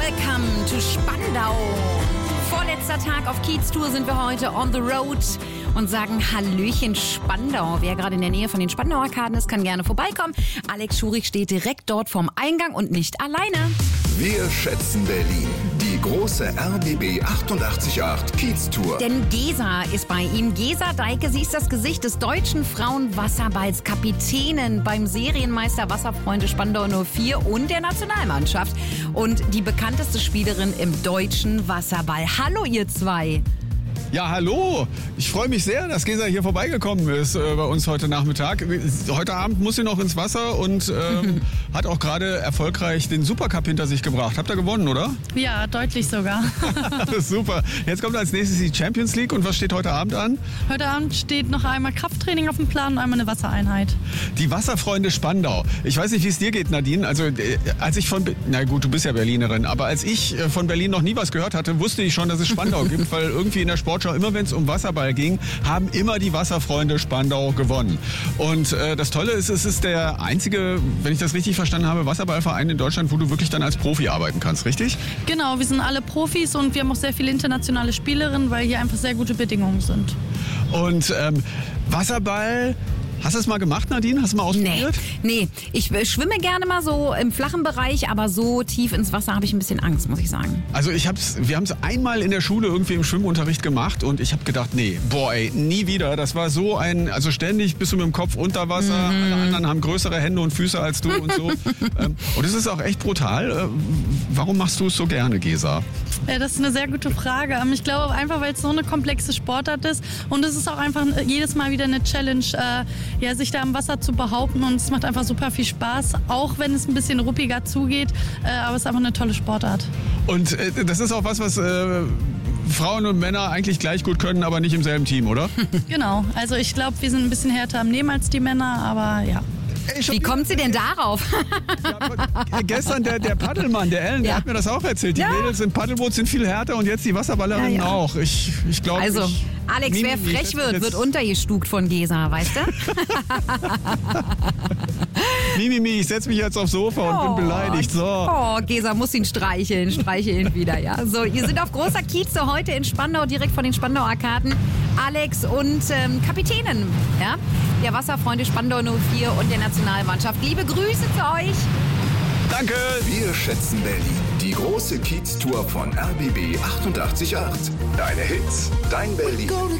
Welcome to Spandau. Vorletzter Tag auf Kiez-Tour sind wir heute on the road und sagen Hallöchen Spandau. Wer gerade in der Nähe von den Spandauer Arkaden ist, kann gerne vorbeikommen. Alex Schurig steht direkt dort vorm Eingang und nicht alleine. Wir schätzen Berlin. Die große RBB 888 Kiez-Tour. Denn Gesa ist bei ihm. Gesa Deike, sie ist das Gesicht des deutschen Frauenwasserballs, Kapitänin beim Serienmeister Wasserfreunde Spandau 04 und der Nationalmannschaft. Und die bekannteste Spielerin im deutschen Wasserball. Hallo ihr zwei. Ja, hallo. Ich freue mich sehr, dass Gesa hier vorbeigekommen ist bei uns heute Nachmittag. Heute Abend muss sie noch ins Wasser und hat auch gerade erfolgreich den Supercup hinter sich gebracht. Habt ihr gewonnen, oder? Ja, deutlich sogar. Super. Jetzt kommt als nächstes die Champions League. Und was steht heute Abend an? Heute Abend steht noch einmal Krafttraining auf dem Plan und einmal eine Wassereinheit. Die Wasserfreunde Spandau. Ich weiß nicht, wie es dir geht, Nadine. Also als ich na gut, du bist ja Berlinerin, aber als ich von Berlin noch nie was gehört hatte, wusste ich schon, dass es Spandau gibt, weil irgendwie in der Sportschau, immer wenn es um Wasserball ging, haben immer die Wasserfreunde Spandau gewonnen. Und das Tolle ist, es ist der einzige, wenn ich das richtig verstanden habe, Wasserballverein in Deutschland, wo du wirklich dann als Profi arbeiten kannst, richtig? Genau, wir sind alle Profis und wir haben auch sehr viele internationale Spielerinnen, weil hier einfach sehr gute Bedingungen sind. Und Wasserball... Hast du das mal gemacht, Nadine? Hast du mal ausprobiert? Nee. Ich schwimme gerne mal so im flachen Bereich, aber so tief ins Wasser habe ich ein bisschen Angst, muss ich sagen. Also wir haben es einmal in der Schule irgendwie im Schwimmunterricht gemacht und ich habe gedacht, nee, nie wieder. Das war so also ständig bist du mit dem Kopf unter Wasser, alle anderen haben größere Hände und Füße als du und so. Und es ist auch echt brutal. Warum machst du es so gerne, Gesa? Ja, das ist eine sehr gute Frage. Ich glaube auch einfach, weil es so eine komplexe Sportart ist und es ist auch einfach jedes Mal wieder eine Challenge, sich da im Wasser zu behaupten und es macht einfach super viel Spaß, auch wenn es ein bisschen ruppiger zugeht, aber es ist einfach eine tolle Sportart. Und das ist auch was Frauen und Männer eigentlich gleich gut können, aber nicht im selben Team, oder? Genau, also ich glaube, wir sind ein bisschen härter am Nehmen als die Männer, aber ja. Wie kommt sie denn darauf? Ja, gestern der Paddelmann, der Ellen, der hat mir das auch erzählt. Die Mädels im Paddelboot sind viel härter und jetzt die Wasserballerinnen auch. Ich glaube, also, Alex, wer frech wird untergestuckt von Gesa, weißt du? Mimimi, ich setze mich jetzt aufs Sofa und bin beleidigt. So. Oh, Gesa muss ihn streicheln wieder, ja. So, ihr sind auf großer Kieze heute in Spandau, direkt von den Spandauer Arkaden. Alex und Kapitänin, ja, der Wasserfreunde Spandau 04 und der Nationalmannschaft. Liebe Grüße zu euch. Danke. Wir schätzen Berlin. Die große Kiez-Tour von RBB 888. Deine Hits, dein Berlin.